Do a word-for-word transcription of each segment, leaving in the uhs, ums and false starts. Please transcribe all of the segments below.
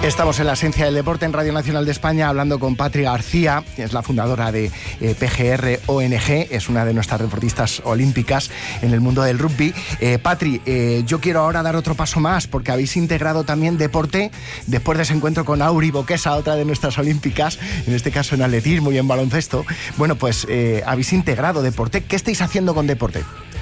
Estamos en la esencia del deporte en Radio Nacional de España hablando con Patri García, que es la fundadora de eh, P G R O N G, es una de nuestras deportistas olímpicas en el mundo del rugby. Eh, Patri, eh, yo quiero ahora dar otro paso más porque habéis integrado también deporte después de ese encuentro con Auri Boquesa, otra de nuestras olímpicas, en este caso en atletismo y en baloncesto. Bueno, pues eh, habéis integrado deporte. ¿Qué estáis haciendo con deporte?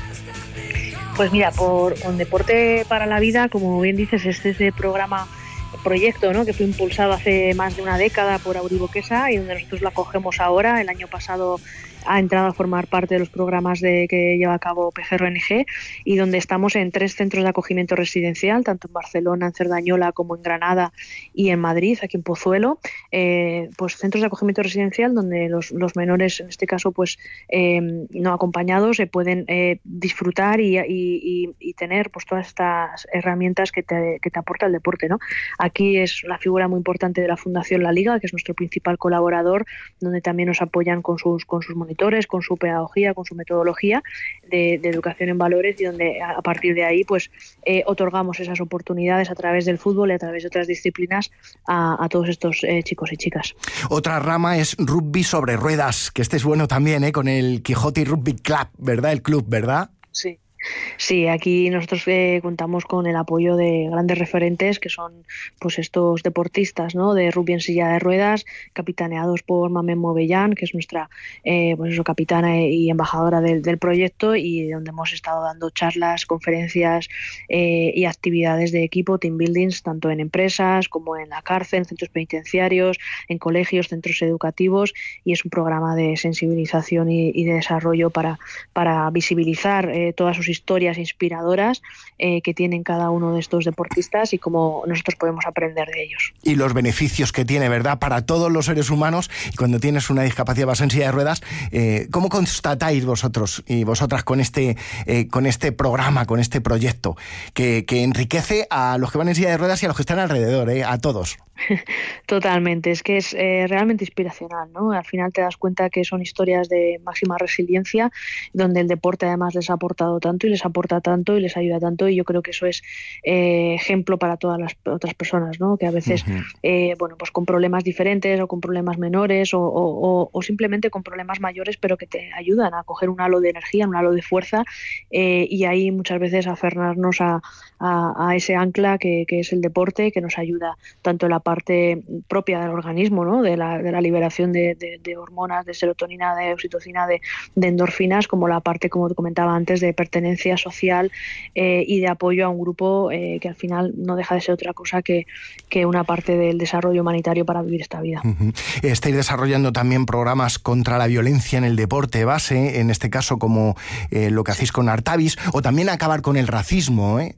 Pues mira, por, con Deporte para la Vida, como bien dices, este es el programa proyecto, ¿no?, que fue impulsado hace más de una década por Auri Boquesa y donde nosotros lo acogemos ahora. El año pasado ha entrado a formar parte de los programas de, que lleva a cabo P G R O N G, y donde estamos en tres centros de acogimiento residencial, tanto en Barcelona, en Cerdañola, como en Granada y en Madrid, aquí en Pozuelo. Eh, pues centros de acogimiento residencial donde los, los menores, en este caso pues eh, no acompañados, se pueden eh, disfrutar y, y, y, y tener pues todas estas herramientas que te, que te aporta el deporte, ¿no? Aquí es la figura muy importante de la Fundación La Liga, que es nuestro principal colaborador, donde también nos apoyan con sus, con sus monitores, con su pedagogía, con su metodología de, de educación en valores, y donde a partir de ahí pues eh, otorgamos esas oportunidades a través del fútbol y a través de otras disciplinas a, a todos estos eh, chicos y chicas. Otra rama es rugby sobre ruedas, que este es bueno también, ¿eh? Con el Quijote Rugby Club, ¿verdad? El club, ¿verdad? Sí. Sí, aquí nosotros eh, contamos con el apoyo de grandes referentes que son pues estos deportistas, ¿no?, de rugby en silla de ruedas, capitaneados por Mamen Movellán, que es nuestra eh, pues eso, capitana y embajadora del, del proyecto, y donde hemos estado dando charlas, conferencias eh, y actividades de equipo, team buildings, tanto en empresas como en la cárcel, en centros penitenciarios, en colegios, centros educativos, y es un programa de sensibilización y, y de desarrollo para, para visibilizar eh, todas sus historias inspiradoras eh, que tienen cada uno de estos deportistas y cómo nosotros podemos aprender de ellos. Y los beneficios que tiene, ¿verdad?, para todos los seres humanos. Y cuando tienes una discapacidad, vas en silla de ruedas, eh, ¿cómo constatáis vosotros y vosotras con este, eh, con este programa, con este proyecto, que, que enriquece a los que van en silla de ruedas y a los que están alrededor, eh, a todos? Totalmente, es que es eh, realmente inspiracional, ¿no? Al final te das cuenta que son historias de máxima resiliencia, donde el deporte además les ha aportado tanto y les aporta tanto y les ayuda tanto, y yo creo que eso es eh, ejemplo para todas las otras personas, ¿no?, que a veces uh-huh. eh, bueno, pues con problemas diferentes o con problemas menores o, o, o simplemente con problemas mayores, pero que te ayudan a coger un halo de energía, un halo de fuerza, eh, y ahí muchas veces aferrarnos a, a, a ese ancla que, que es el deporte, que nos ayuda tanto en la parte propia del organismo, ¿no?, de la, de la liberación de, de, de hormonas, de serotonina, de oxitocina, de, de endorfinas, como la parte, como te comentaba antes, de pertenencia social eh, y de apoyo a un grupo eh, que al final no deja de ser otra cosa que, que una parte del desarrollo humanitario para vivir esta vida. Uh-huh. Estáis desarrollando también programas contra la violencia en el deporte base, en este caso como eh, lo que hacéis con Artavis, o también acabar con el racismo, ¿eh?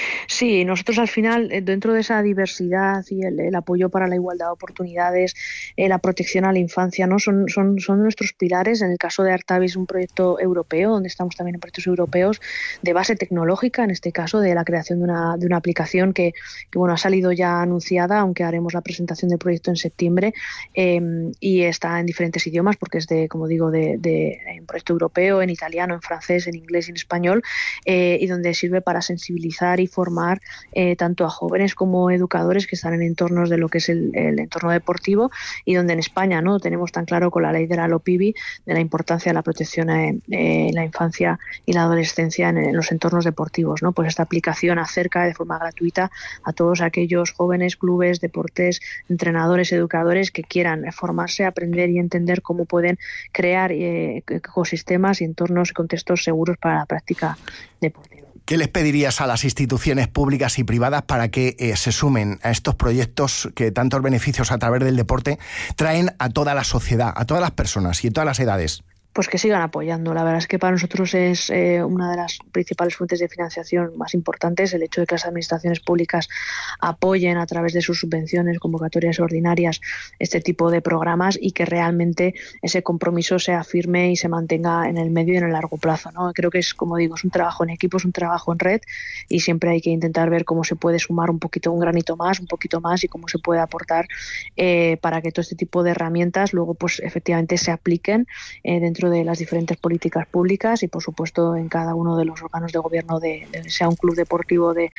Sí, nosotros al final, dentro de esa diversidad y el, el apoyo para la igualdad de oportunidades, eh, la protección a la infancia, ¿no?, son, son, son nuestros pilares. En el caso de Artavis, un proyecto europeo, donde estamos también en proyectos europeos de base tecnológica, en este caso de la creación de una, de una aplicación que, que bueno, ha salido ya anunciada, aunque haremos la presentación del proyecto en septiembre, eh, y está en diferentes idiomas porque es de, como digo, de, de un proyecto europeo, en italiano, en francés, en inglés y en español, eh, y donde sirve para sensibilizar y formar eh, tanto a jóvenes como educadores que están en entornos de lo que es el, el entorno deportivo, y donde en España no tenemos tan claro con la ley de la LOPIBI de la importancia de la protección en eh, la infancia y la adolescencia en, en los entornos deportivos, ¿no? Pues esta aplicación acerca de forma gratuita a todos aquellos jóvenes, clubes, deportes, entrenadores, educadores que quieran formarse, aprender y entender cómo pueden crear eh, ecosistemas y entornos y contextos seguros para la práctica deportiva. ¿Qué les pedirías a las instituciones públicas y privadas para que eh, se sumen a estos proyectos que tantos beneficios a través del deporte traen a toda la sociedad, a todas las personas y en todas las edades? Pues que sigan apoyando. La verdad es que para nosotros es eh, una de las principales fuentes de financiación más importantes el hecho de que las administraciones públicas apoyen a través de sus subvenciones, convocatorias ordinarias, este tipo de programas, y que realmente ese compromiso sea firme y se mantenga en el medio y en el largo plazo, ¿no? Creo que es, como digo, es un trabajo en equipo, es un trabajo en red, y siempre hay que intentar ver cómo se puede sumar un poquito, un granito más, un poquito más, y cómo se puede aportar eh, para que todo este tipo de herramientas luego pues efectivamente se apliquen eh, dentro dentro de las diferentes políticas públicas y, por supuesto, en cada uno de los órganos de gobierno, de, de sea un club deportivo de,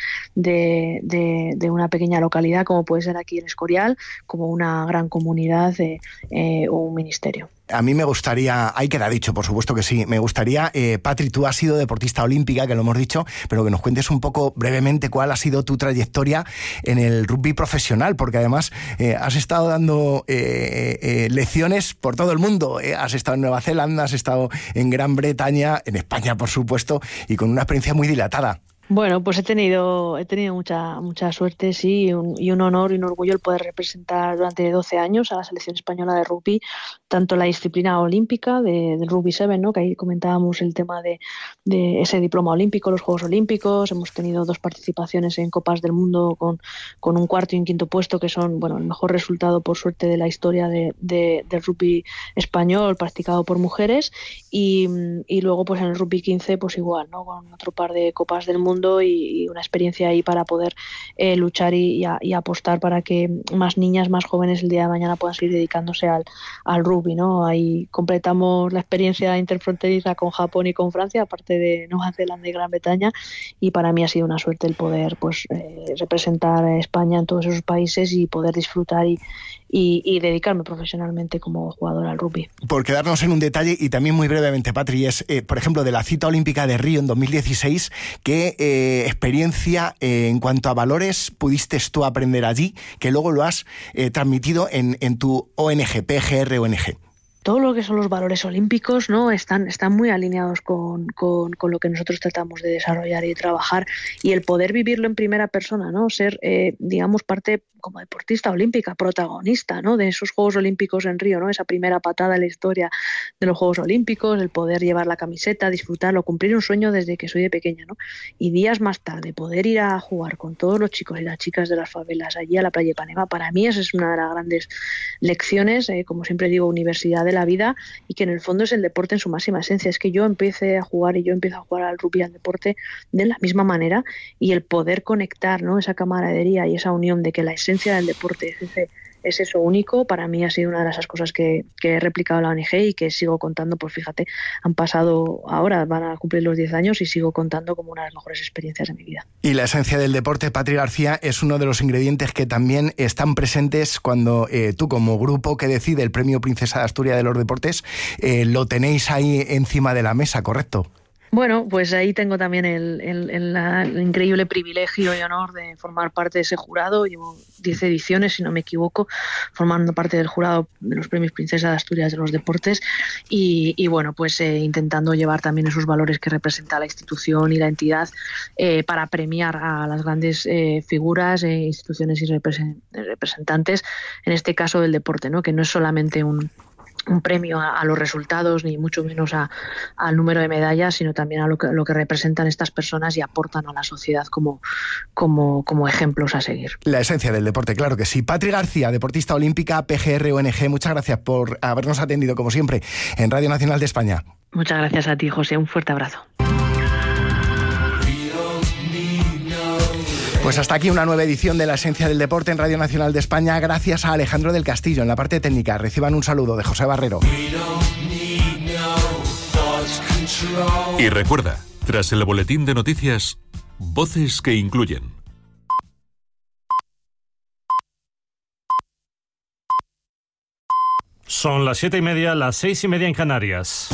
de, de, de una pequeña localidad, como puede ser aquí en Escorial, como una gran comunidad eh, eh, o un ministerio. A mí me gustaría, ahí queda dicho, por supuesto que sí, me gustaría, eh, Patri, tú has sido deportista olímpica, que lo hemos dicho, pero que nos cuentes un poco brevemente cuál ha sido tu trayectoria en el rugby profesional, porque además eh, has estado dando eh, eh, lecciones por todo el mundo, eh, has estado en Nueva Zelanda, has estado en Gran Bretaña, en España, por supuesto, y con una experiencia muy dilatada. Bueno, pues he tenido he tenido mucha mucha suerte, sí, y un, y un honor y un orgullo el poder representar durante doce años a la selección española de rugby, tanto la disciplina olímpica de, del rugby siete, ¿no? Que ahí comentábamos el tema de, de ese diploma olímpico, los Juegos Olímpicos. Hemos tenido dos participaciones en Copas del Mundo con, con un cuarto y un quinto puesto, que son, bueno, el mejor resultado, por suerte, de la historia de, de, del rugby español practicado por mujeres. Y, y luego, pues en el rugby quince, pues igual, ¿no? Con otro par de Copas del Mundo y una experiencia ahí para poder eh, luchar y, y, a, y apostar para que más niñas, más jóvenes el día de mañana puedan seguir dedicándose al, al rugby, ¿no? Ahí completamos la experiencia interfronteriza con Japón y con Francia, aparte de Nueva Zelanda y Gran Bretaña, y para mí ha sido una suerte el poder pues eh, representar a España en todos esos países y poder disfrutar y, y, y dedicarme profesionalmente como jugadora al rugby. Por quedarnos en un detalle y también muy brevemente, Patri, es, eh, por ejemplo, de la cita olímpica de Río en dos mil dieciséis, ¿qué eh, experiencia eh, en cuanto a valores pudiste tú aprender allí, que luego lo has eh, transmitido en, en tu O N G, P G R O N G? Todo lo que son los valores olímpicos, ¿no? Están, están muy alineados con, con, con lo que nosotros tratamos de desarrollar y trabajar, y el poder vivirlo en primera persona, ¿no? Ser, eh, digamos, parte como deportista olímpica, protagonista, ¿no? De esos Juegos Olímpicos en Río, ¿no? Esa primera patada en la historia de los Juegos Olímpicos, el poder llevar la camiseta, disfrutarlo, cumplir un sueño desde que soy de pequeña, ¿no? Y días más tarde poder ir a jugar con todos los chicos y las chicas de las favelas allí a la playa de Ipanema, para mí esa es una de las grandes lecciones, eh, como siempre digo, universidad de la vida, y que en el fondo es el deporte en su máxima esencia. Es que yo empecé a jugar y yo empiezo a jugar al rugby, al deporte, de la misma manera, y el poder conectar, ¿no? Esa camaradería y esa unión de que la esencia del deporte es, ese, es eso único, para mí ha sido una de esas cosas que, que he replicado en la O N G y que sigo contando. Pues fíjate, han pasado ahora, van a cumplir los diez años y sigo contando como una de las mejores experiencias de mi vida. Y la esencia del deporte, Patri García, es uno de los ingredientes que también están presentes cuando eh, tú, como grupo que decide el Premio Princesa de Asturias de los Deportes, eh, lo tenéis ahí encima de la mesa, ¿correcto? Bueno, pues ahí tengo también el, el, el, el increíble privilegio y honor de formar parte de ese jurado. Llevo diez ediciones, si no me equivoco, formando parte del jurado de los Premios Princesa de Asturias de los Deportes, y, y bueno, pues eh, intentando llevar también esos valores que representa la institución y la entidad eh, para premiar a las grandes eh, figuras, eh, instituciones y representantes, en este caso del deporte, ¿no? Que no es solamente un un premio a, a los resultados, ni mucho menos a, al número de medallas, sino también a lo que, lo que representan estas personas y aportan a la sociedad como, como, como ejemplos a seguir. La esencia del deporte, claro que sí. Patri García, deportista olímpica, P G R O N G, muchas gracias por habernos atendido, como siempre, en Radio Nacional de España. Muchas gracias a ti, José. Un fuerte abrazo. Pues hasta aquí una nueva edición de La Esencia del Deporte en Radio Nacional de España, gracias a Alejandro del Castillo en la parte técnica. Reciban un saludo de José Barrero. Y recuerda, tras el boletín de noticias, voces que incluyen. Son las siete y media, las seis y media en Canarias.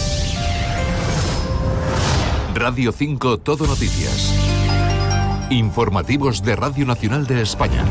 Radio cinco Todo Noticias. Informativos de Radio Nacional de España.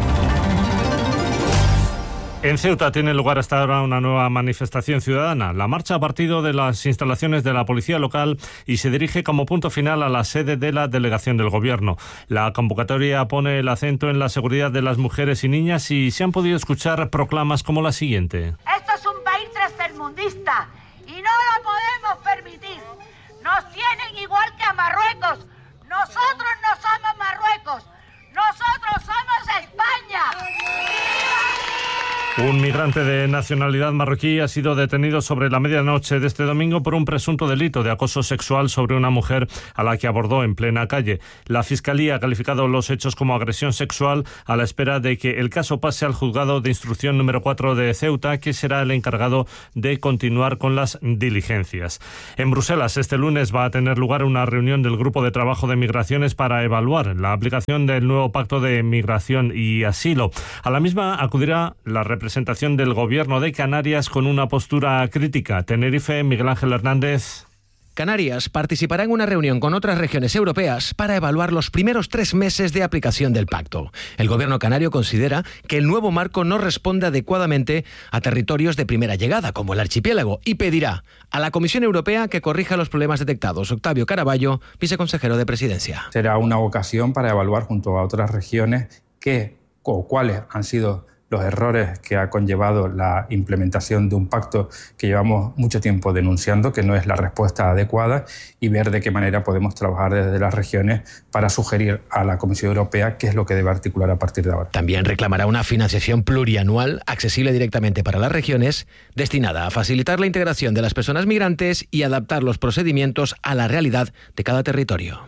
En Ceuta tiene lugar hasta ahora una nueva manifestación ciudadana. La marcha ha partido de las instalaciones de la policía local y se dirige como punto final a la sede de la delegación del gobierno. La convocatoria pone el acento en la seguridad de las mujeres y niñas y se han podido escuchar proclamas como la siguiente. Esto es un país tercermundista y no lo podemos permitir. Nos tienen igual que a Marruecos. Nosotros no somos Marruecos, nosotros somos España. Un migrante de nacionalidad marroquí ha sido detenido sobre la medianoche de este domingo por un presunto delito de acoso sexual sobre una mujer a la que abordó en plena calle. La Fiscalía ha calificado los hechos como agresión sexual a la espera de que el caso pase al juzgado de instrucción número cuatro de Ceuta, que será el encargado de continuar con las diligencias. En Bruselas, este lunes va a tener lugar una reunión del Grupo de Trabajo de Migraciones para evaluar la aplicación del nuevo Pacto de Migración y Asilo. A la misma acudirá la representación del Gobierno de Canarias con una postura crítica. Tenerife, Miguel Ángel Hernández. Canarias participará en una reunión con otras regiones europeas para evaluar los primeros tres meses de aplicación del pacto. El gobierno canario considera que el nuevo marco no responde adecuadamente a territorios de primera llegada, como el archipiélago, y pedirá a la Comisión Europea que corrija los problemas detectados. Octavio Caraballo, viceconsejero de Presidencia. Será una ocasión para evaluar junto a otras regiones qué o cuáles han sido los errores que ha conllevado la implementación de un pacto que llevamos mucho tiempo denunciando, que no es la respuesta adecuada, y ver de qué manera podemos trabajar desde las regiones para sugerir a la Comisión Europea qué es lo que debe articular a partir de ahora. También reclamará una financiación plurianual accesible directamente para las regiones, destinada a facilitar la integración de las personas migrantes y adaptar los procedimientos a la realidad de cada territorio.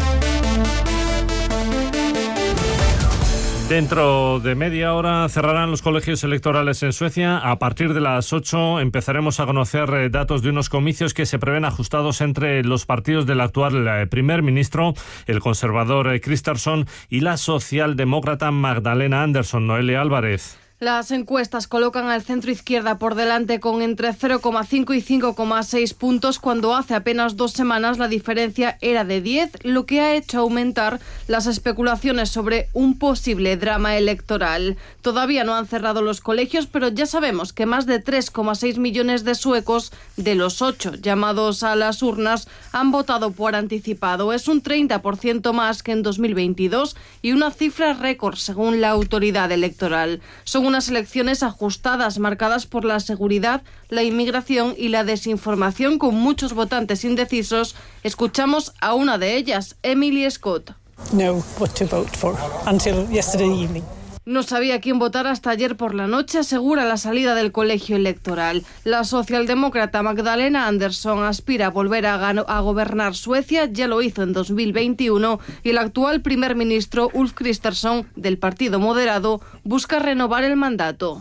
Dentro de media hora cerrarán los colegios electorales en Suecia. A partir de las ocho empezaremos a conocer datos de unos comicios que se prevén ajustados entre los partidos del actual primer ministro, el conservador Kristersson, y la socialdemócrata Magdalena Andersson. Noelia Álvarez. Las encuestas colocan al centro izquierda por delante con entre cero coma cinco y cinco coma seis puntos, cuando hace apenas dos semanas la diferencia era de diez, lo que ha hecho aumentar las especulaciones sobre un posible drama electoral. Todavía no han cerrado los colegios, pero ya sabemos que más de tres coma seis millones de suecos, de los ocho llamados a las urnas, han votado por anticipado. Es un treinta por ciento más que en dos mil veintidós y una cifra récord según la autoridad electoral. Son unas elecciones ajustadas, marcadas por la seguridad, la inmigración y la desinformación, con muchos votantes indecisos. Escuchamos a una de ellas, Emily Scott. Know what to vote for until yesterday evening. No sabía quién votar hasta ayer por la noche, asegura la salida del colegio electoral. La socialdemócrata Magdalena Andersson aspira a volver a, a gobernar Suecia, ya lo hizo en dos mil veintiuno, y el actual primer ministro Ulf Kristersson, del Partido Moderado, busca renovar el mandato.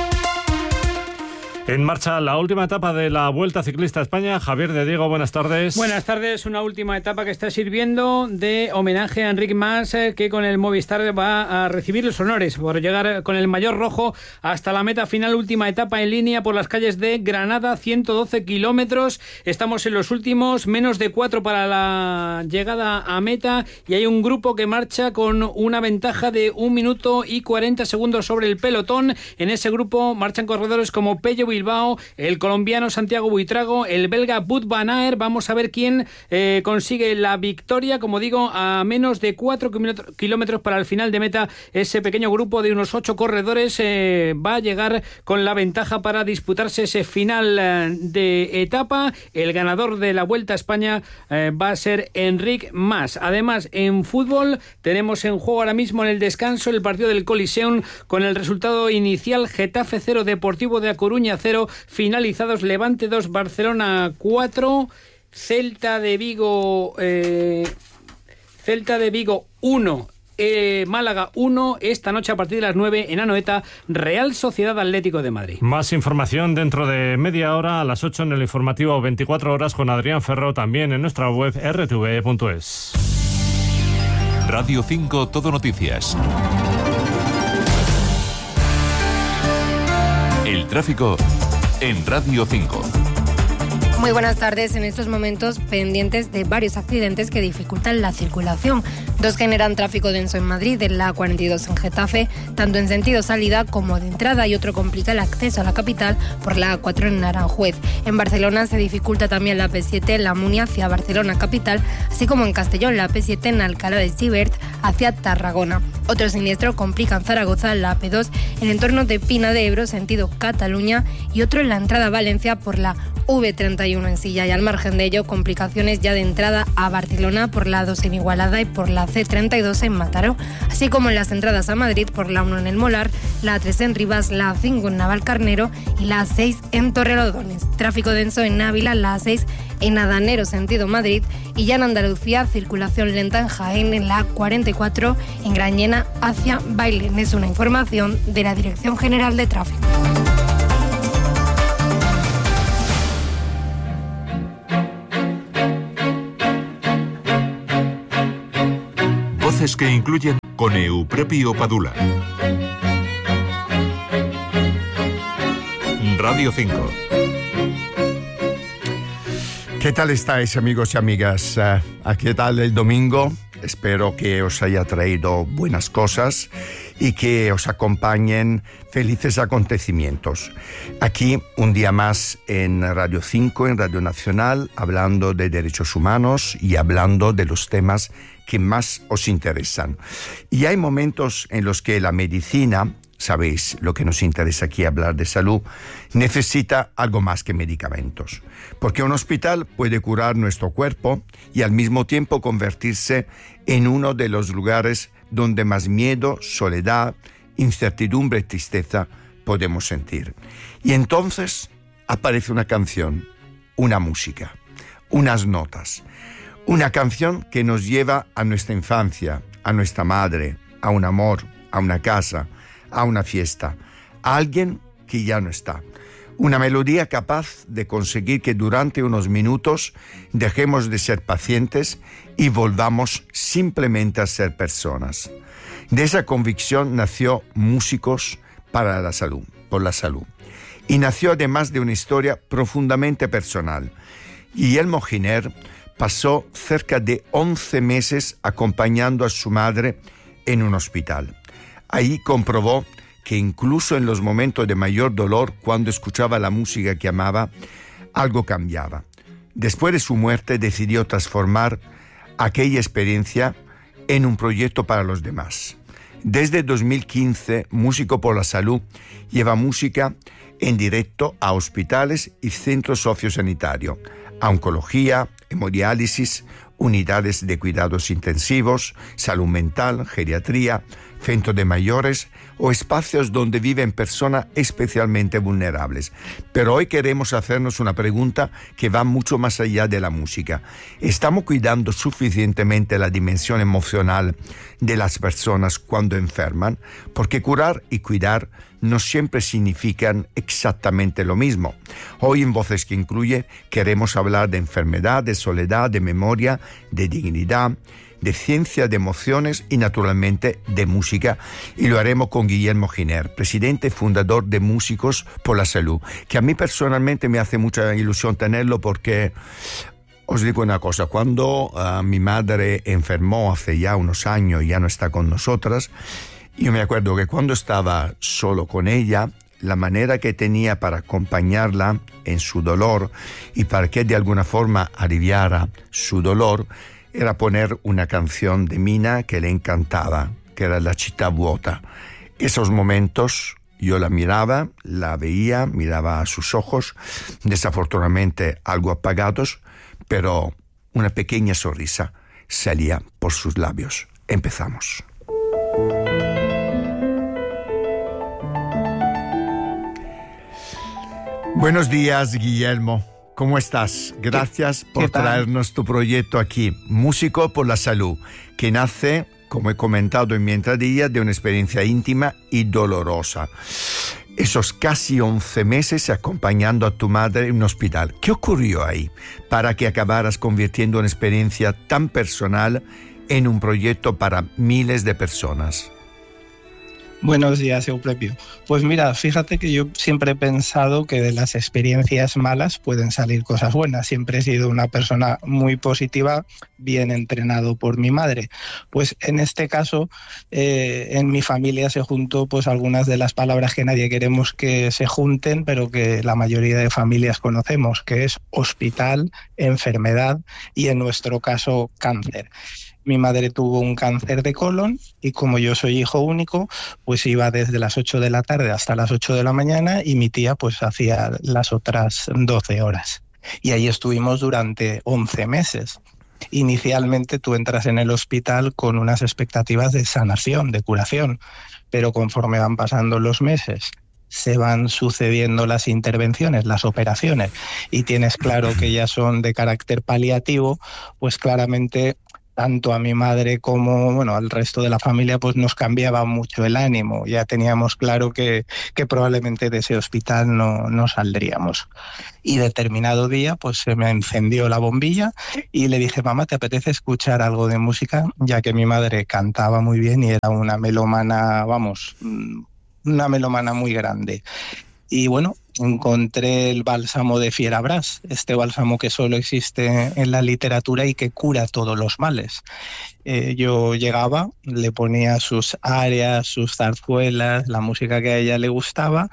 En marcha la última etapa de la Vuelta Ciclista a España. Javier de Diego, buenas tardes. Buenas tardes, una última etapa que está sirviendo de homenaje a Enric Mas, que con el Movistar va a recibir los honores por llegar con el maillot rojo hasta la meta final. Última etapa en línea por las calles de Granada, ciento doce kilómetros. Estamos en los últimos, menos de cuatro para la llegada a meta, y hay un grupo que marcha con una ventaja de un minuto y cuarenta segundos sobre el pelotón. En ese grupo marchan corredores como Pello Bilbao, el colombiano Santiago Buitrago, el belga Wout van Aert. Vamos a ver quién eh, consigue la victoria. Como digo, a menos de cuatro kilómetros para el final de meta, ese pequeño grupo de unos ocho corredores eh, va a llegar con la ventaja para disputarse ese final eh, de etapa. El ganador de la Vuelta a España eh, va a ser Enric Mas. Además, en fútbol tenemos en juego ahora mismo en el descanso el partido del Coliseum, con el resultado inicial: Getafe cero, Deportivo de A Coruña cero, finalizados Levante dos, Barcelona cuatro, Celta de Vigo eh, Celta de Vigo uno, eh, Málaga uno. Esta noche a partir de las nueve en Anoeta, Real Sociedad Atlético de Madrid. Más información dentro de media hora, a las ocho en el informativo veinticuatro horas con Adrián Ferro, también en nuestra web erre te ve punto es. Radio cinco Todo Noticias. El tráfico en Radio cinco. Muy buenas tardes. En estos momentos pendientes de varios accidentes que dificultan la circulación. Dos generan tráfico denso en Madrid, en la cuarenta y dos en Getafe, tanto en sentido salida como de entrada, y otro complica el acceso a la capital por la A cuatro en Aranjuez. En Barcelona se dificulta también la P siete, la Munia hacia Barcelona capital, así como en Castellón la P siete en Alcalá de Xivert hacia Tarragona. Otro siniestro complica en Zaragoza la A P dos en entorno de Pina de Ebro, sentido Cataluña, y otro en la entrada a Valencia por la V treinta y uno en Silla, y al margen de ello, complicaciones ya de entrada a Barcelona por la dos en Igualada y por la C treinta y dos en Mataró, así como en las entradas a Madrid por la uno en El Molar, la A tres en Rivas, la A cinco en Navalcarnero y la A seis en Torrelodones. Tráfico denso en Ávila, la A seis en Adanero sentido Madrid, y ya en Andalucía circulación lenta en Jaén en la A cuarenta y cuatro en Grañena hacia Bailén. Es una información de la Dirección General de Tráfico. Voces que incluyen con Euprepio Padula. Radio cinco. ¿Qué tal estáis, amigos y amigas? Uh, ¿Qué tal el domingo? Espero que os haya traído buenas cosas y que os acompañen felices acontecimientos. Aquí, un día más en Radio cinco, en Radio Nacional, hablando de derechos humanos y hablando de los temas que más os interesan. Y hay momentos en los que la medicina, sabéis, lo que nos interesa aquí hablar de salud, necesita algo más que medicamentos. Porque un hospital puede curar nuestro cuerpo y al mismo tiempo convertirse en uno de los lugares donde más miedo, soledad, incertidumbre y tristeza podemos sentir. Y entonces aparece una canción, una música, unas notas. Una canción que nos lleva a nuestra infancia, a nuestra madre, a un amor, a una casa, a una fiesta, a alguien que ya no está. Una melodía capaz de conseguir que durante unos minutos dejemos de ser pacientes y volvamos simplemente a ser personas. De esa convicción nació Músicos para la Salud, por la Salud. Y nació además de una historia profundamente personal. Guillermo Giner pasó cerca de once meses acompañando a su madre en un hospital. Ahí comprobó que incluso en los momentos de mayor dolor, cuando escuchaba la música que amaba, algo cambiaba. Después de su muerte decidió transformar aquella experiencia en un proyecto para los demás. Desde dos mil quince, Músico por la Salud lleva música en directo a hospitales y centros sociosanitarios, a oncología, hemodiálisis, unidades de cuidados intensivos, salud mental, geriatría, centros de mayores o espacios donde viven personas especialmente vulnerables. Pero hoy queremos hacernos una pregunta que va mucho más allá de la música. ¿Estamos cuidando suficientemente la dimensión emocional de las personas cuando enferman? Porque curar y cuidar no siempre significan exactamente lo mismo. Hoy en Voces que Incluye queremos hablar de enfermedad, de soledad, de memoria, de dignidad, de ciencia, de emociones y naturalmente de música, y lo haremos con Guillermo Giner, presidente y fundador de Músicos por la Salud, que a mí personalmente me hace mucha ilusión tenerlo porque os digo una cosa, cuando uh, mi madre enfermó hace ya unos años y ya no está con nosotras, yo me acuerdo que cuando estaba solo con ella, la manera que tenía para acompañarla en su dolor y para que de alguna forma aliviara su dolor era poner una canción de Mina que le encantaba, que era La città vuota. Esos momentos yo la miraba, la veía, miraba a sus ojos, desafortunadamente algo apagados, pero una pequeña sonrisa salía por sus labios. Empezamos. Buenos días, Guillermo. ¿Cómo estás? Gracias por traernos tu proyecto aquí, Músico por la Salud, que nace, como he comentado en mi entradilla, de una experiencia íntima y dolorosa. Esos casi once meses acompañando a tu madre en un hospital. ¿Qué ocurrió ahí para que acabaras convirtiendo una experiencia tan personal en un proyecto para miles de personas? Buenos días, Euprepio. Pues mira, fíjate que yo siempre he pensado que de las experiencias malas pueden salir cosas buenas. Siempre he sido una persona muy positiva, bien entrenado por mi madre. Pues en este caso, eh, en mi familia se juntó pues algunas de las palabras que nadie queremos que se junten, pero que la mayoría de familias conocemos, que es hospital, enfermedad y en nuestro caso cáncer. Mi madre tuvo un cáncer de colon y como yo soy hijo único, pues iba desde las ocho de la tarde hasta las ocho de la mañana y mi tía pues hacía las otras doce horas. Y ahí estuvimos durante once meses. Inicialmente tú entras en el hospital con unas expectativas de sanación, de curación, pero conforme van pasando los meses, se van sucediendo las intervenciones, las operaciones, y tienes claro que ya son de carácter paliativo, pues claramente tanto a mi madre como bueno, al resto de la familia pues nos cambiaba mucho el ánimo. Ya teníamos claro que, que probablemente de ese hospital no, no saldríamos. Y determinado día pues se me encendió la bombilla y le dije, mamá, ¿te apetece escuchar algo de música? Ya que mi madre cantaba muy bien y era una melómana, vamos, una melómana muy grande. Y bueno, encontré el bálsamo de Fierabras, este bálsamo que solo existe en la literatura y que cura todos los males. Eh, yo llegaba, le ponía sus arias, sus zarzuelas, la música que a ella le gustaba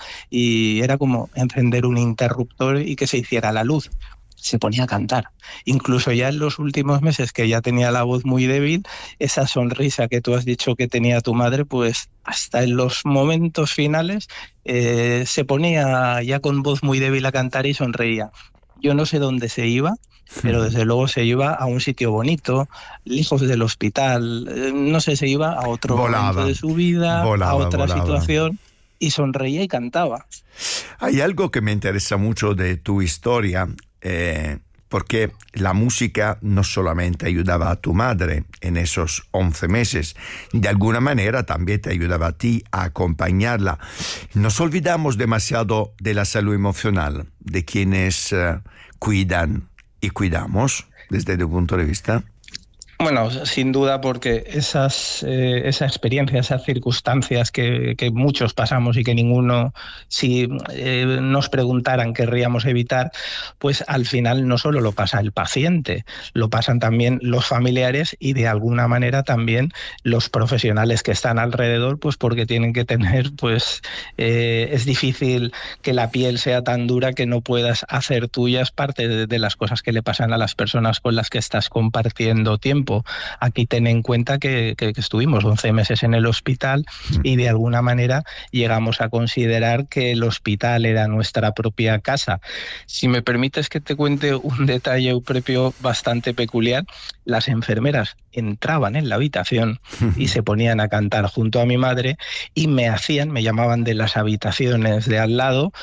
y era como encender un interruptor y que se hiciera la luz. Se ponía a cantar. Incluso ya en los últimos meses, que ya tenía la voz muy débil, esa sonrisa que tú has dicho que tenía tu madre, pues hasta en los momentos finales eh, se ponía ya con voz muy débil a cantar y sonreía. Yo no sé dónde se iba, pero desde luego se iba a un sitio bonito, lejos del hospital, eh, no sé, se iba a otro volaba, momento de su vida, volaba, a otra volaba. situación, y sonreía y cantaba. Hay algo que me interesa mucho de tu historia, Eh, porque la música no solamente ayudaba a tu madre en esos once meses, de alguna manera también te ayudaba a ti a acompañarla. Nos olvidamos demasiado de la salud emocional, de quienes uh, cuidan y cuidamos desde tu punto de vista. Bueno, sin duda, porque esas, eh, esa experiencia, esas circunstancias que, que muchos pasamos y que ninguno, si eh, nos preguntaran, querríamos evitar, pues al final no solo lo pasa el paciente, lo pasan también los familiares y de alguna manera también los profesionales que están alrededor, pues porque tienen que tener, pues eh, es difícil que la piel sea tan dura que no puedas hacer tuyas parte de, de las cosas que le pasan a las personas con las que estás compartiendo tiempo. Aquí ten en cuenta que, que, que estuvimos once meses en el hospital y de alguna manera llegamos a considerar que el hospital era nuestra propia casa. Si me permites que te cuente un detalle, Eupropio, bastante peculiar, las enfermeras entraban en la habitación y se ponían a cantar junto a mi madre y me hacían, me llamaban de las habitaciones de al lado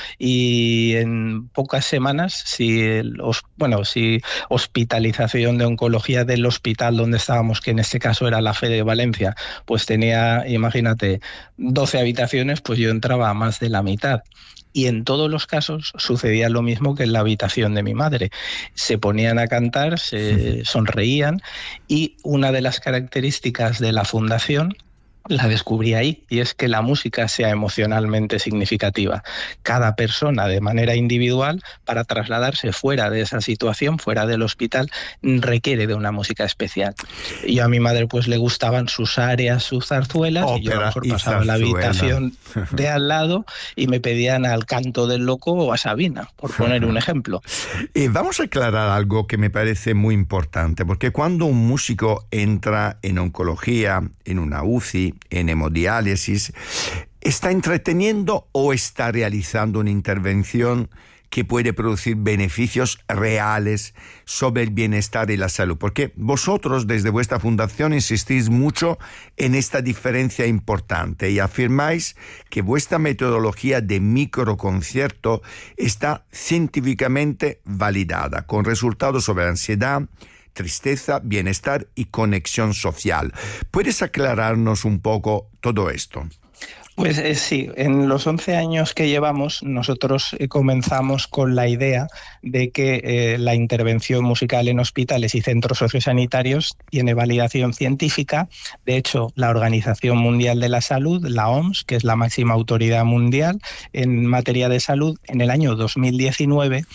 y en pocas semanas, si, el, bueno, si hospitalización de oncología del hospital donde estábamos, que en este caso era la F E de Valencia, pues tenía, imagínate, doce habitaciones, pues yo entraba a más de la mitad. Y en todos los casos sucedía lo mismo que en la habitación de mi madre. Se ponían a cantar, se sonreían y una de las características de la fundación la descubrí ahí, y es que la música sea emocionalmente significativa. Cada persona de manera individual, para trasladarse fuera de esa situación, fuera del hospital, requiere de una música especial. Y a mi madre pues le gustaban sus arias, sus zarzuelas, ópera, y yo a lo mejor pasaba la habitación de al lado y me pedían al Canto del Loco o a Sabina, por poner un ejemplo. Y vamos a aclarar algo que me parece muy importante, porque cuando un músico entra en oncología, en una U C I, en hemodiálisis, ¿está entreteniendo o está realizando una intervención que puede producir beneficios reales sobre el bienestar y la salud? Porque vosotros desde vuestra fundación insistís mucho en esta diferencia importante y afirmáis que vuestra metodología de microconcierto está científicamente validada, con resultados sobre ansiedad, tristeza, bienestar y conexión social. ¿Puedes aclararnos un poco todo esto? Pues eh, sí, en los once años que llevamos nosotros eh, comenzamos con la idea de que eh, la intervención musical en hospitales y centros sociosanitarios tiene validación científica. De hecho, la Organización Mundial de la Salud, la O M S, que es la máxima autoridad mundial en materia de salud, en el año dos mil diecinueve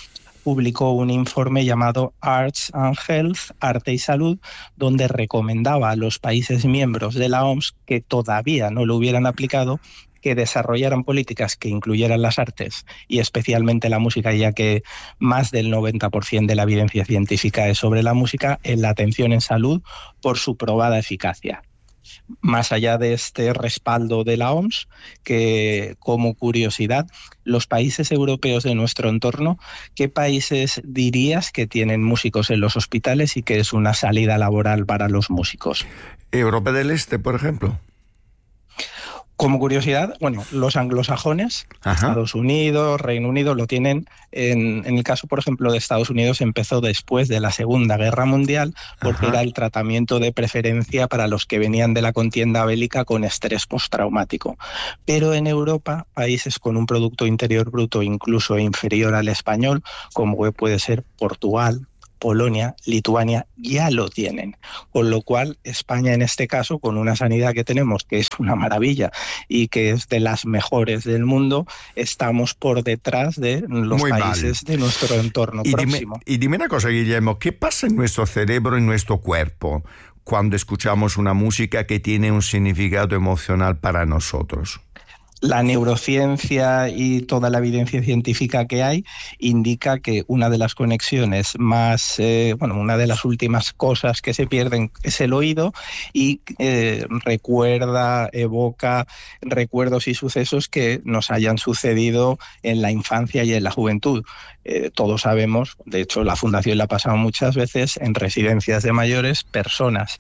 publicó un informe llamado Arts and Health, Arte y Salud, donde recomendaba a los países miembros de la O M S que todavía no lo hubieran aplicado, que desarrollaran políticas que incluyeran las artes y especialmente la música, ya que más del noventa por ciento de la evidencia científica es sobre la música, en la atención en salud por su probada eficacia. Más allá de este respaldo de la O M S, que como curiosidad, los países europeos de nuestro entorno, ¿qué países dirías que tienen músicos en los hospitales y que es una salida laboral para los músicos? Europa del Este, por ejemplo. Como curiosidad, bueno, los anglosajones, Ajá. Estados Unidos, Reino Unido, lo tienen. En, en el caso, por ejemplo, de Estados Unidos, empezó después de la Segunda Guerra Mundial, porque Ajá. era el tratamiento de preferencia para los que venían de la contienda bélica con estrés postraumático. Pero en Europa, países con un Producto Interior Bruto incluso inferior al español, como puede ser Portugal, Polonia, Lituania, ya lo tienen. Con lo cual, España en este caso, con una sanidad que tenemos, que es una maravilla y que es de las mejores del mundo, estamos por detrás de los Muy países mal. de nuestro entorno y próximo. Dime, y dime una cosa, Guillermo, ¿qué pasa en nuestro cerebro, en nuestro cuerpo, cuando escuchamos una música que tiene un significado emocional para nosotros? La neurociencia y toda la evidencia científica que hay indica que una de las conexiones más, eh, bueno, una de las últimas cosas que se pierden es el oído y eh, recuerda, evoca recuerdos y sucesos que nos hayan sucedido en la infancia y en la juventud. Eh, todos sabemos, de hecho la Fundación la ha pasado muchas veces, en residencias de mayores, personas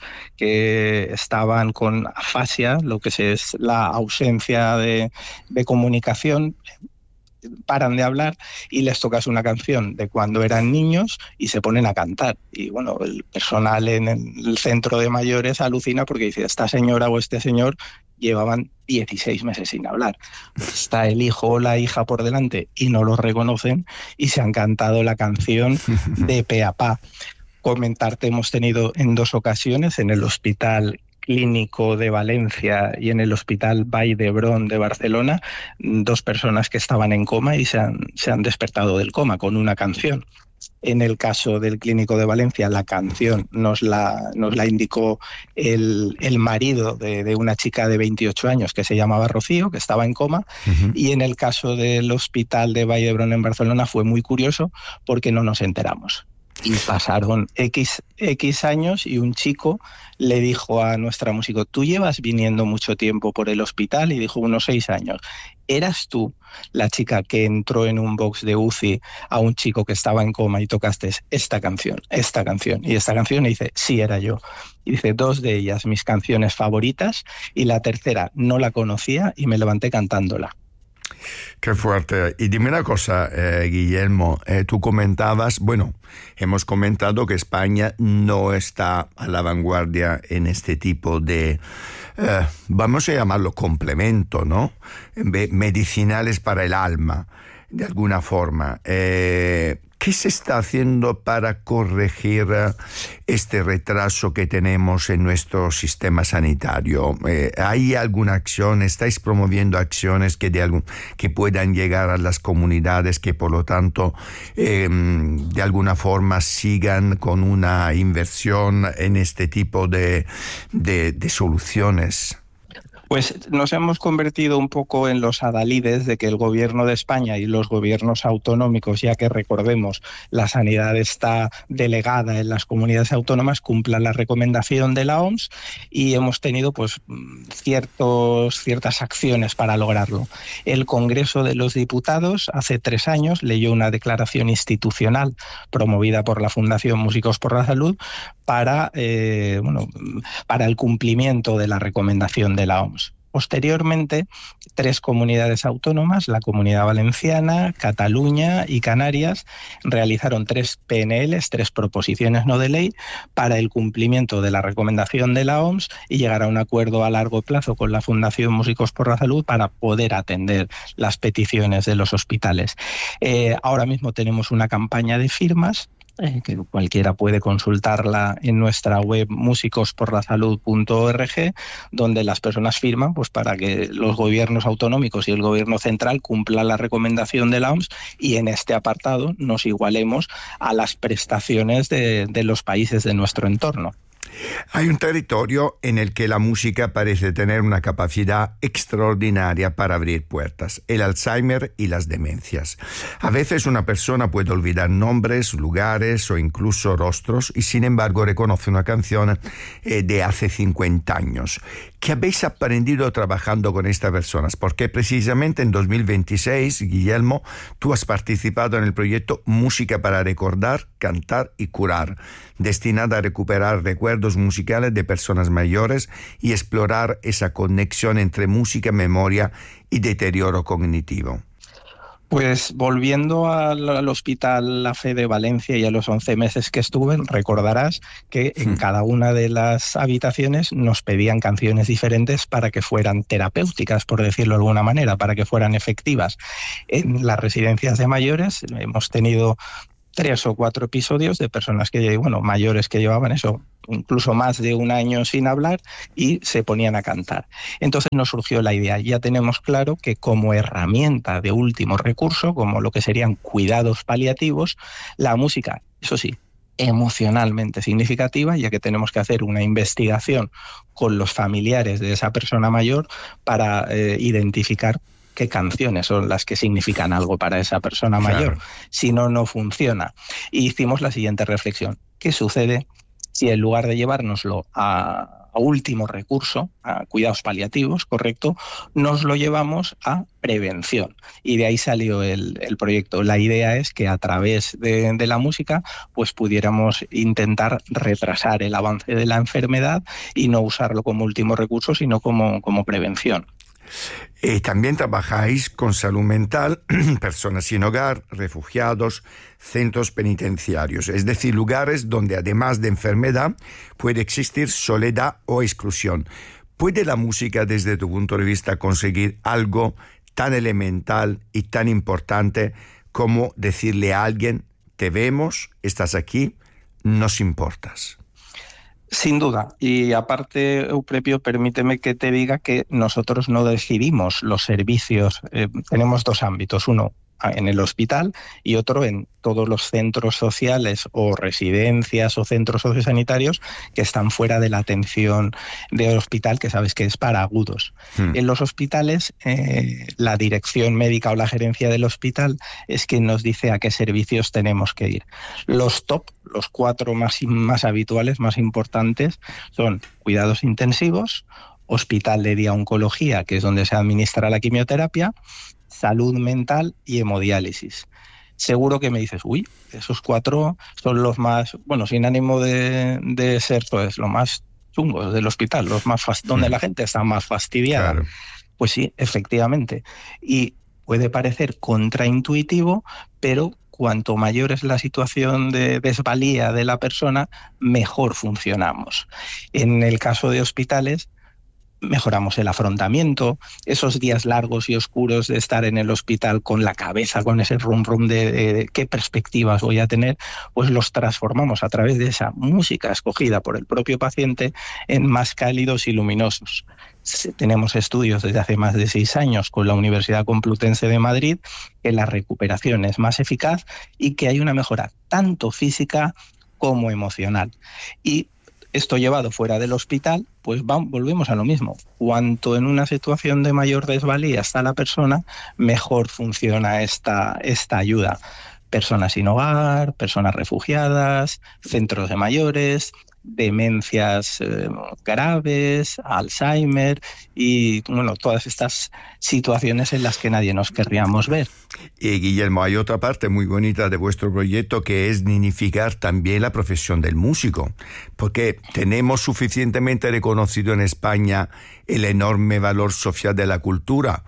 que estaban con afasia, lo que es la ausencia de, de comunicación, paran de hablar y les tocas una canción de cuando eran niños y se ponen a cantar. Y bueno, el personal en el centro de mayores alucina porque dice, esta señora o este señor llevaban dieciséis meses sin hablar. Está el hijo o la hija por delante y no los reconocen y se han cantado la canción de pe a pa. Comentarte, hemos tenido en dos ocasiones en el Hospital Clínico de Valencia y en el Hospital Vall d'Hebron de Barcelona, dos personas que estaban en coma y se han, se han despertado del coma con una canción. En el caso del Clínico de Valencia, la canción nos la, nos la indicó el, el marido de, de una chica de veintiocho años que se llamaba Rocío, que estaba en coma. Uh-huh. Y en el caso del Hospital de Vall d'Hebron en Barcelona fue muy curioso porque no nos enteramos. Y pasaron X, X años y un chico le dijo a nuestra músico, ¿tú llevas viniendo mucho tiempo por el hospital? Y dijo, unos seis años. ¿Eras tú la chica que entró en un box de U C I a un chico que estaba en coma y tocaste esta canción, esta canción y esta canción? Y dice, sí, era yo. Y dice, dos de ellas mis canciones favoritas y la tercera no la conocía y me levanté cantándola. Qué fuerte. Y dime una cosa, eh, Guillermo, eh, tú comentabas, bueno, hemos comentado que España no está a la vanguardia en este tipo de, eh, vamos a llamarlo complemento, ¿no? Medicinales para el alma, de alguna forma. Eh, ¿Qué se está haciendo para corregir este retraso que tenemos en nuestro sistema sanitario? Eh, ¿Hay alguna acción? ¿Estáis promoviendo acciones que, de algún, que puedan llegar a las comunidades, que por lo tanto eh, de alguna forma sigan con una inversión en este tipo de, de, de soluciones? Pues nos hemos convertido un poco en los adalides de que el gobierno de España y los gobiernos autonómicos, ya que recordemos, la sanidad está delegada en las comunidades autónomas, cumplan la recomendación de la O M S y hemos tenido pues ciertos, ciertas acciones para lograrlo. El Congreso de los Diputados hace tres años leyó una declaración institucional promovida por la Fundación Músicos por la Salud para, eh, bueno, para el cumplimiento de la recomendación de la O M S. Posteriormente, tres comunidades autónomas, la Comunidad Valenciana, Cataluña y Canarias, realizaron tres P N Ls, tres proposiciones no de ley, para el cumplimiento de la recomendación de la O M S y llegar a un acuerdo a largo plazo con la Fundación Músicos por la Salud para poder atender las peticiones de los hospitales. Eh, ahora mismo tenemos una campaña de firmas eh, que cualquiera puede consultarla en nuestra web músicos por la salud punto org, donde las personas firman pues para que los gobiernos autonómicos y el gobierno central cumplan la recomendación de la O M S y en este apartado nos igualemos a las prestaciones de, de los países de nuestro entorno. Hay un territorio en el que la música parece tener una capacidad extraordinaria para abrir puertas: el Alzheimer y las demencias. A veces una persona puede olvidar nombres, lugares o incluso rostros y sin embargo reconoce una canción eh, de hace cincuenta años. ¿Qué habéis aprendido trabajando con estas personas? Porque precisamente en dos mil veintiséis, Guillermo, tú has participado en el proyecto Música para Recordar, Cantar y Curar, destinada a recuperar recuerdos musicales de personas mayores y explorar esa conexión entre música, memoria y deterioro cognitivo. Pues volviendo al, al Hospital La Fe de Valencia y a los once meses que estuve, recordarás que en cada una de las habitaciones nos pedían canciones diferentes para que fueran terapéuticas, por decirlo de alguna manera, para que fueran efectivas. En las residencias de mayores hemos tenido tres o cuatro episodios de personas que, bueno, mayores que llevaban eso, incluso más de un año sin hablar y se ponían a cantar. Entonces nos surgió la idea, ya tenemos claro que como herramienta de último recurso, como lo que serían cuidados paliativos, la música, eso sí, emocionalmente significativa, ya que tenemos que hacer una investigación con los familiares de esa persona mayor para eh, identificar qué canciones son las que significan algo para esa persona mayor. Claro. Si no, no funciona. Y hicimos la siguiente reflexión. ¿Qué sucede si en lugar de llevárnoslo a, a último recurso, a cuidados paliativos, correcto, nos lo llevamos a prevención? Y de ahí salió el, el proyecto. La idea es que a través de, de la música pues pudiéramos intentar retrasar el avance de la enfermedad y no usarlo como último recurso, sino como, como prevención. Eh, también trabajáis con salud mental, personas sin hogar, refugiados, centros penitenciarios, es decir, lugares donde además de enfermedad puede existir soledad o exclusión. ¿Puede la música, desde tu punto de vista, conseguir algo tan elemental y tan importante como decirle a alguien: te vemos, estás aquí, nos importas? Sin duda. Y aparte, Euplepio, permíteme que te diga que nosotros no decidimos los servicios. Eh, tenemos dos ámbitos, uno en el hospital y otro en todos los centros sociales o residencias o centros sociosanitarios que están fuera de la atención del hospital, que sabes que es para agudos. Hmm. En los hospitales, eh, la dirección médica o la gerencia del hospital es quien nos dice a qué servicios tenemos que ir. Los top, los cuatro más, más habituales, más importantes, son cuidados intensivos, hospital de día oncología, que es donde se administra la quimioterapia, salud mental y hemodiálisis. Seguro que me dices, uy, esos cuatro son los más, bueno, sin ánimo de, de ser, pues, lo más chungos del hospital, los más fast- donde la gente está más fastidiada. Claro. Pues sí, efectivamente. Y puede parecer contraintuitivo, pero cuanto mayor es la situación de desvalía de la persona, mejor funcionamos. En el caso de hospitales, mejoramos el afrontamiento, esos días largos y oscuros de estar en el hospital con la cabeza, con ese rum rum de, de, de qué perspectivas voy a tener, pues los transformamos a través de esa música escogida por el propio paciente en más cálidos y luminosos. Tenemos estudios desde hace más de seis años con la Universidad Complutense de Madrid que la recuperación es más eficaz y que hay una mejora tanto física como emocional. Y esto llevado fuera del hospital, pues vamos, volvemos a lo mismo. Cuanto en una situación de mayor desvalía está la persona, mejor funciona esta, esta ayuda. Personas sin hogar, personas refugiadas, centros de mayores, demencias eh, graves, Alzheimer y bueno, todas estas situaciones en las que nadie nos querríamos ver. Y Guillermo, hay otra parte muy bonita de vuestro proyecto que es dignificar también la profesión del músico, porque tenemos suficientemente reconocido en España el enorme valor social de la cultura.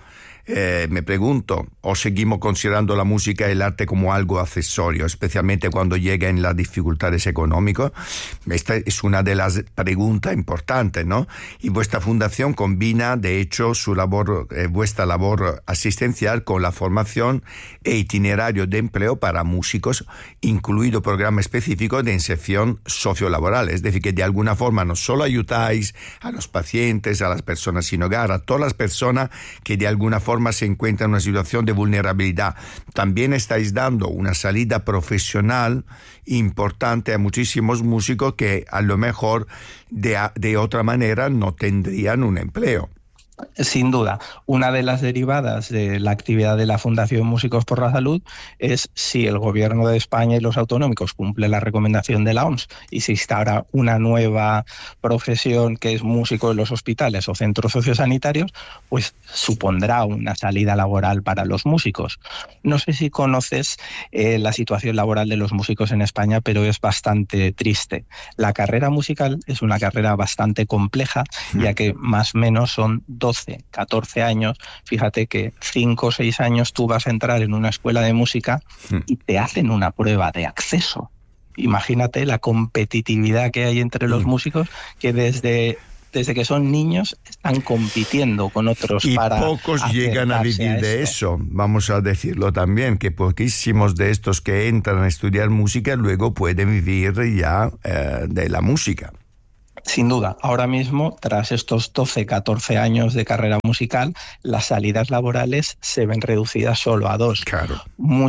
Eh, me pregunto, ¿o seguimos considerando la música y el arte como algo accesorio, especialmente cuando llegan las dificultades económicas? Esta es una de las preguntas importantes, ¿no? Y vuestra fundación combina, de hecho, su labor, eh, vuestra labor asistencial con la formación e itinerario de empleo para músicos, incluido programa específico de inserción sociolaboral. Es decir, que de alguna forma no solo ayudáis a los pacientes, a las personas sin hogar, a todas las personas que de alguna forma se encuentran en una situación de vulnerabilidad, también estáis dando una salida profesional importante a muchísimos músicos que a lo mejor de, de otra manera no tendrían un empleo. Sin duda, una de las derivadas de la actividad de la Fundación Músicos por la Salud es si el Gobierno de España y los autonómicos cumplen la recomendación de la O M S y se instaura una nueva profesión que es músico en los hospitales o centros sociosanitarios, pues supondrá una salida laboral para los músicos. No sé si conoces eh, la situación laboral de los músicos en España, pero es bastante triste. La carrera musical es una carrera bastante compleja, ya que más o menos son doce, catorce años. Fíjate que cinco o seis años tú vas a entrar en una escuela de música y te hacen una prueba de acceso. Imagínate la competitividad que hay entre los músicos, que desde, desde que son niños están compitiendo con otros y para pocos llegan a vivir a de eso. Vamos a decirlo también, que poquísimos de estos que entran a estudiar música luego pueden vivir ya eh, de la música. Sin duda, ahora mismo, tras estos doce, catorce años de carrera musical, las salidas laborales se ven reducidas solo a dos. Claro.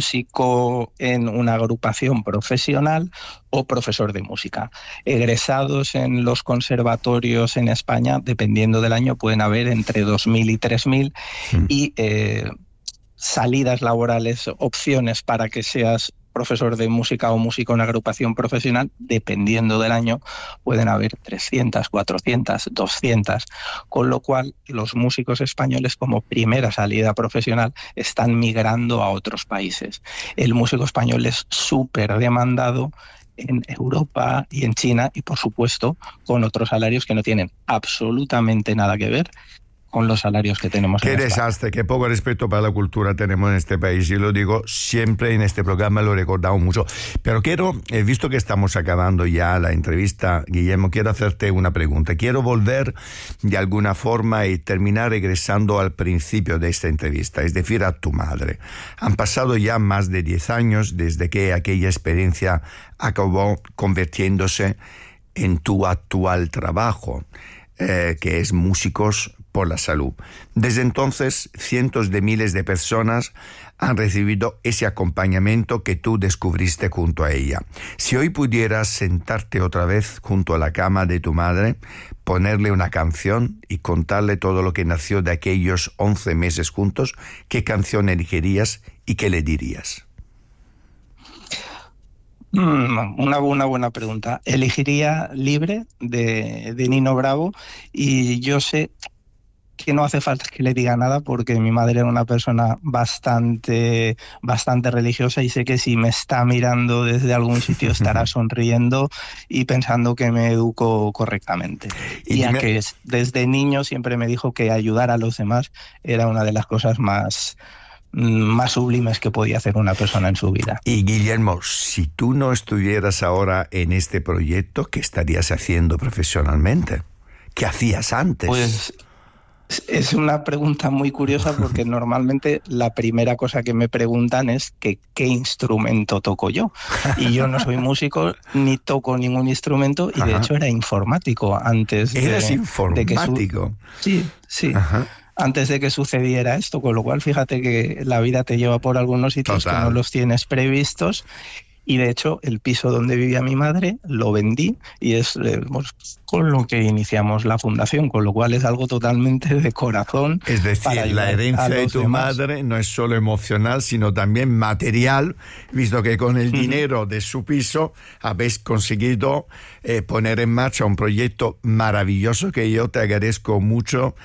Músico en una agrupación profesional o profesor de música. Egresados en los conservatorios en España, dependiendo del año, pueden haber entre dos mil y tres mil mm. y eh, salidas laborales, opciones para que seas profesor de música o músico en agrupación profesional, dependiendo del año, pueden haber trescientas, cuatrocientas, doscientas, con lo cual los músicos españoles como primera salida profesional están migrando a otros países. El músico español es súper demandado en Europa y en China y, por supuesto, con otros salarios que no tienen absolutamente nada que ver con los salarios que tenemos. Qué en desastre, qué poco respeto para la cultura tenemos en este país. Yo lo digo siempre en este programa, lo he recordado mucho. Pero quiero, eh, visto que estamos acabando ya la entrevista, Guillermo, quiero hacerte una pregunta. Quiero volver de alguna forma y terminar regresando al principio de esta entrevista, es decir, a tu madre. Han pasado ya más de diez años desde que aquella experiencia acabó convirtiéndose en tu actual trabajo, eh, que es Músicos por la Salud. Desde entonces, cientos de miles de personas han recibido ese acompañamiento que tú descubriste junto a ella. Si hoy pudieras sentarte otra vez junto a la cama de tu madre, ponerle una canción y contarle todo lo que nació de aquellos once meses juntos, ¿qué canción elegirías y qué le dirías? Una, una buena pregunta. Elegiría Libre de, de Nino Bravo, y yo sé que no hace falta que le diga nada porque mi madre era una persona bastante, bastante religiosa y sé que si me está mirando desde algún sitio estará sonriendo y pensando que me educo correctamente. Y ya que desde niño siempre me dijo que ayudar a los demás era una de las cosas más, más sublimes que podía hacer una persona en su vida. Y Guillermo, si tú no estuvieras ahora en este proyecto, ¿qué estarías haciendo profesionalmente? ¿Qué hacías antes? Pues es una pregunta muy curiosa porque normalmente la primera cosa que me preguntan es que qué instrumento toco yo. Y yo no soy músico ni toco ningún instrumento y Ajá. de hecho era informático antes de, ¿Eres informático? De que su... Sí, sí. Ajá. Antes de que sucediera esto, con lo cual fíjate que la vida te lleva por algunos sitios Total. que no los tienes previstos. Y de hecho, el piso donde vivía mi madre lo vendí y es eh, pues, con lo que iniciamos la fundación, con lo cual es algo totalmente de corazón. Es decir, la herencia de tu demás. madre no es solo emocional, sino también material, visto que con el dinero de su piso habéis conseguido eh, poner en marcha un proyecto maravilloso que yo te agradezco mucho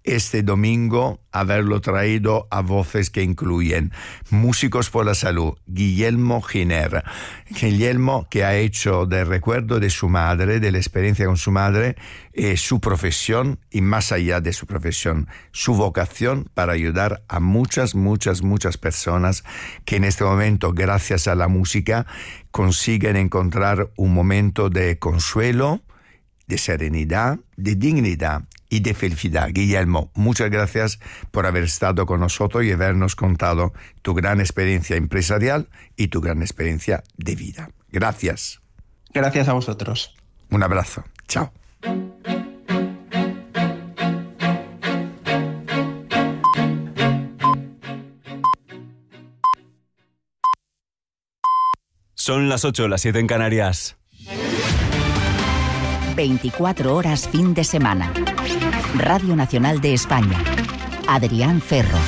este domingo haberlo traído a voces que incluyen Músicos por la Salud, Guillermo Giner. Guillermo, que ha hecho del recuerdo de su madre, de la experiencia con su madre, eh, su profesión y más allá de su profesión, su vocación para ayudar a muchas, muchas, muchas personas que en este momento, gracias a la música, consiguen encontrar un momento de consuelo, de serenidad, de dignidad y de felicidad. Guillermo, muchas gracias por haber estado con nosotros y habernos contado tu gran experiencia empresarial y tu gran experiencia de vida. Gracias. Gracias a vosotros. Un abrazo. Chao. Son las ocho, las siete en Canarias. veinticuatro horas fin de semana. Radio Nacional de España. Adrián Ferro.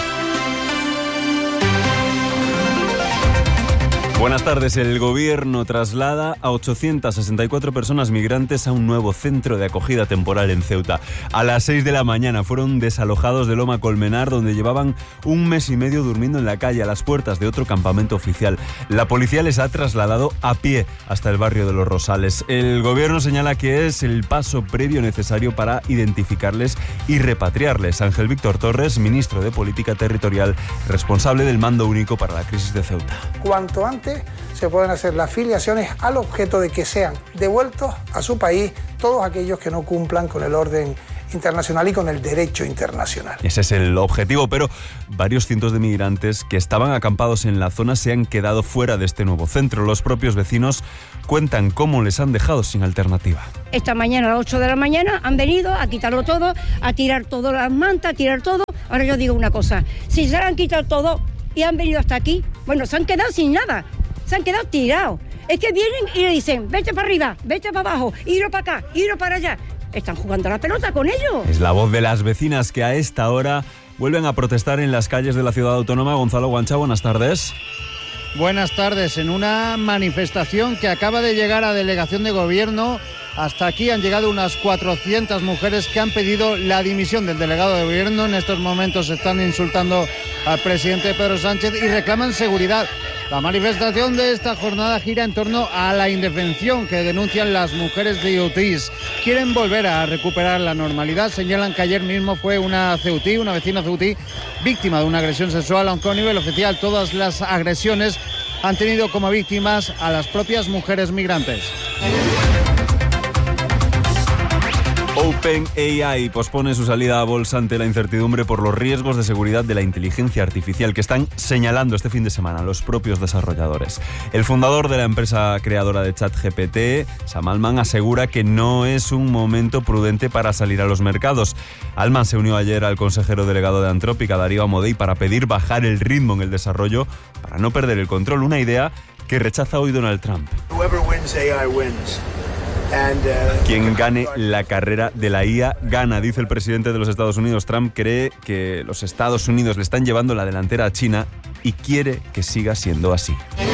Buenas tardes. El Gobierno traslada a ochocientas sesenta y cuatro personas migrantes a un nuevo centro de acogida temporal en Ceuta. A las seis de la mañana fueron desalojados de Loma Colmenar, donde llevaban un mes y medio durmiendo en la calle a las puertas de otro campamento oficial. La policía les ha trasladado a pie hasta el barrio de Los Rosales. El Gobierno señala que es el paso previo necesario para identificarles y repatriarles. Ángel Víctor Torres, ministro de Política Territorial, responsable del Mando Único para la Crisis de Ceuta. Cuanto antes se pueden hacer las filiaciones al objeto de que sean devueltos a su país todos aquellos que no cumplan con el orden internacional y con el derecho internacional. Ese es el objetivo, pero varios cientos de migrantes que estaban acampados en la zona se han quedado fuera de este nuevo centro. Los propios vecinos cuentan cómo les han dejado sin alternativa. Esta mañana a las ocho de la mañana han venido a quitarlo todo, a tirar todas las mantas, a tirar todo. Ahora yo digo una cosa, si se han quitado todo y han venido hasta aquí, bueno, se han quedado sin nada. Se han quedado tirados. Es que vienen y le dicen, vete para arriba, vete para abajo, iro para acá, iro para allá. Están jugando a la pelota con ellos. Es la voz de las vecinas que a esta hora vuelven a protestar en las calles de la ciudad autónoma. Gonzalo Guancha, buenas tardes. Buenas tardes. En una manifestación que acaba de llegar a delegación de gobierno, hasta aquí han llegado unas cuatrocientas mujeres que han pedido la dimisión del delegado de gobierno. En estos momentos están insultando al presidente Pedro Sánchez y reclaman seguridad. La manifestación de esta jornada gira en torno a la indefensión que denuncian las mujeres de Ceutís. Quieren volver a recuperar la normalidad. Señalan que ayer mismo fue una ceutí, una vecina ceutí, víctima de una agresión sexual, aunque a nivel oficial todas las agresiones han tenido como víctimas a las propias mujeres migrantes. OpenAI pospone su salida a bolsa ante la incertidumbre por los riesgos de seguridad de la inteligencia artificial que están señalando este fin de semana los propios desarrolladores. El fundador de la empresa creadora de ChatGPT, Sam Altman, asegura que no es un momento prudente para salir a los mercados. Altman se unió ayer al consejero delegado de Anthropic, Darío Amodei, para pedir bajar el ritmo en el desarrollo para no perder el control, una idea que rechaza hoy Donald Trump. Whoever wins A I wins. And, uh, Quien gane la carrera de la I A gana, dice el presidente de los Estados Unidos. Trump cree que los Estados Unidos le están llevando la delantera a China y quiere que siga siendo así.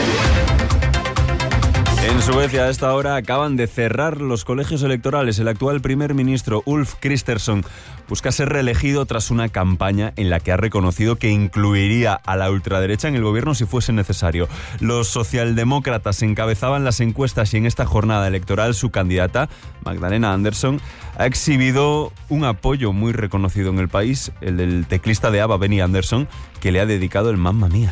En Suecia, a esta hora, acaban de cerrar los colegios electorales. El actual primer ministro, Ulf Kristersson, busca ser reelegido tras una campaña en la que ha reconocido que incluiría a la ultraderecha en el gobierno si fuese necesario. Los socialdemócratas encabezaban las encuestas y en esta jornada electoral su candidata, Magdalena Andersson, ha exhibido un apoyo muy reconocido en el país, el del teclista de ABBA, Benny Andersson, que le ha dedicado el Mamma Mía.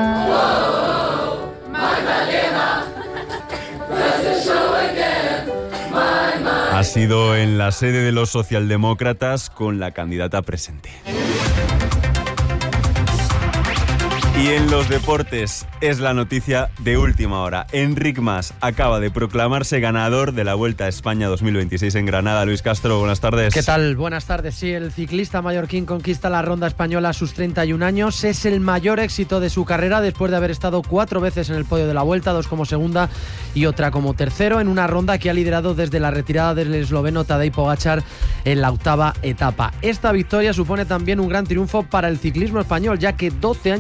Ha sido en la sede de los socialdemócratas con la candidata presente. Y en los deportes es la noticia de última hora. Enric Mas acaba de proclamarse ganador de la Vuelta a España dos mil veintiséis en Granada. Luis Castro, buenas tardes. ¿Qué tal? Buenas tardes. Sí, el ciclista mallorquín conquista la Ronda Española a sus treinta y un años. Es el mayor éxito de su carrera después de haber estado cuatro veces en el podio de la Vuelta, dos como segunda y otra como tercero, en una ronda que ha liderado desde la retirada del esloveno Tadej Pogačar en la octava etapa. Esta victoria supone también un gran triunfo para el ciclismo español, ya que doce años después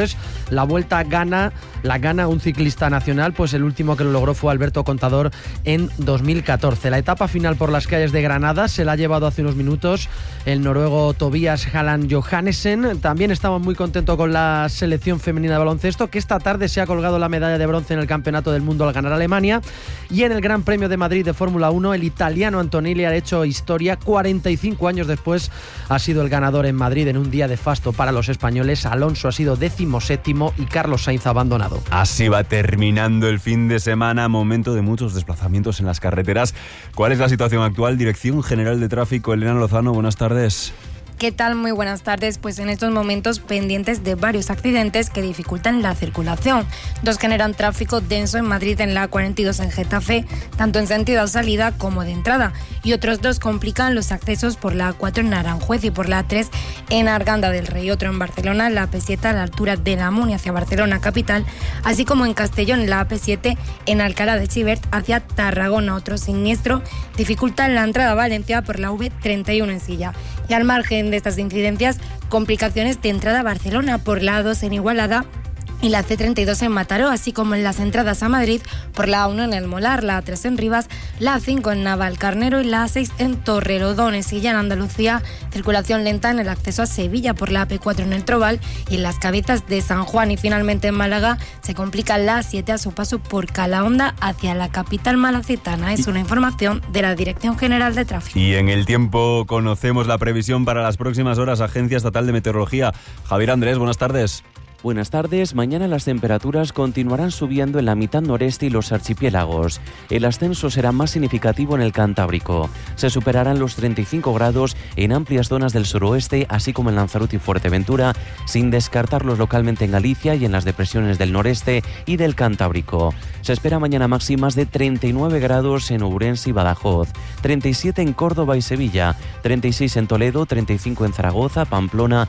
después la Vuelta gana, la gana un ciclista nacional, pues el último que lo logró fue Alberto Contador en dos mil catorce. La etapa final por las calles de Granada se la ha llevado hace unos minutos el noruego Tobias Halland Johannesen. También estamos muy contentos con la selección femenina de baloncesto, que esta tarde se ha colgado la medalla de bronce en el Campeonato del Mundo al ganar a Alemania. Y en el Gran Premio de Madrid de Fórmula uno, el italiano Antonelli ha hecho historia. cuarenta y cinco años después ha sido el ganador en Madrid en un día de fasto para los españoles. Alonso ha sido decimoséptimo y Carlos Sainz abandonado. Así va terminando el fin de semana, momento de muchos desplazamientos en las carreteras. ¿Cuál es la situación actual? Dirección General de Tráfico, Elena Lozano, buenas tardes. ¿Qué tal? Muy buenas tardes. Pues en estos momentos pendientes de varios accidentes que dificultan la circulación. Dos generan tráfico denso en Madrid en la A cuarenta y dos en Getafe, tanto en sentido de salida como de entrada. Y otros dos complican los accesos por la A cuatro en Aranjuez y por la A tres en Arganda del Rey. Otro en Barcelona, la A P siete a la altura de la Muni hacia Barcelona capital, así como en Castellón la A P siete en Alcalá de Xivert hacia Tarragona. Otro siniestro dificulta la entrada a Valencia por la V treinta y uno en Silla. Y al margen de estas incidencias, complicaciones de entrada a Barcelona por la A dos en Igualada y la C treinta y dos en Mataró, así como en las entradas a Madrid por la A uno en El Molar, la A tres en Rivas, la A cinco en Navalcarnero y la A seis en Torrelodones. Y ya en Andalucía, circulación lenta en el acceso a Sevilla por la A P cuatro en El Trobal y en las Cabezas de San Juan. Y finalmente en Málaga se complica la A siete a su paso por Calahonda hacia la capital malacitana. Es una información de la Dirección General de Tráfico. Y en el tiempo conocemos la previsión para las próximas horas. Agencia Estatal de Meteorología. Javier Andrés, buenas tardes. Buenas tardes. Mañana las temperaturas continuarán subiendo en la mitad noreste y los archipiélagos. El ascenso será más significativo en el Cantábrico. Se superarán los treinta y cinco grados en amplias zonas del suroeste, así como en Lanzarote y Fuerteventura, sin descartarlos localmente en Galicia y en las depresiones del noreste y del Cantábrico. Se espera mañana máximas de treinta y nueve grados en Ourense y Badajoz, treinta y siete en Córdoba y Sevilla, treinta y seis en Toledo, treinta y cinco en Zaragoza, Pamplona,